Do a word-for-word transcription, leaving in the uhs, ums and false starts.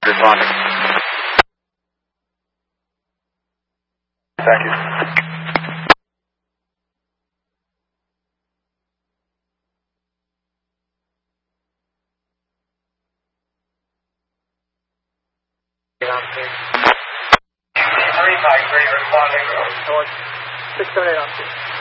Responding. Thank you. three five three responding. six seven eight on two.